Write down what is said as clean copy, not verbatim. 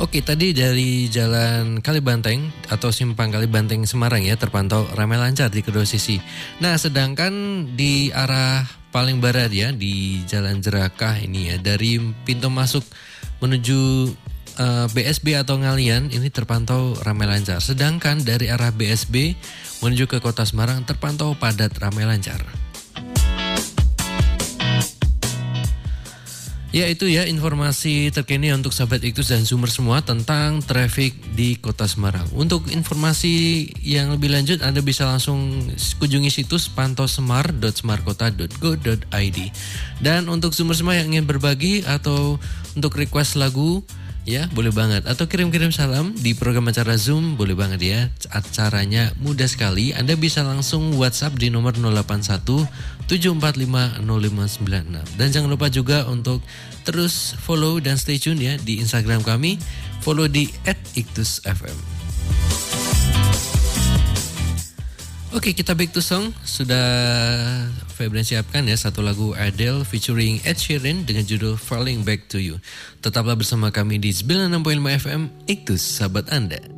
Oke, tadi dari Jalan Kalibanteng atau Simpang Kalibanteng Semarang ya terpantau ramai lancar di kedua sisi. Nah, sedangkan di arah paling barat ya di Jalan Jerakah ini ya dari pintu masuk menuju BSB atau Ngalian ini terpantau ramai lancar. Sedangkan dari arah BSB menuju ke Kota Semarang terpantau padat ramai lancar. Ya itu ya informasi terkini untuk sahabat Iktus dan Sumber semua tentang traffic di Kota Semarang. Untuk informasi yang lebih lanjut Anda bisa langsung kunjungi situs pantausemar.semarkota.go.id. Dan untuk Sumber semua yang ingin berbagi atau untuk request lagu ya boleh banget. Atau kirim-kirim salam di program acara Zoom boleh banget ya. Acaranya mudah sekali. Anda bisa langsung WhatsApp di nomor 081 745 0596. Dan jangan lupa juga untuk terus follow dan stay tune ya di Instagram kami. Follow di @iktusfm. Oke, kita back to song. Sudah Febrian siapkan ya satu lagu Adele featuring Ed Sheeran dengan judul Falling Back to You. Tetaplah bersama kami di 96.5 FM Iktus, sahabat Anda.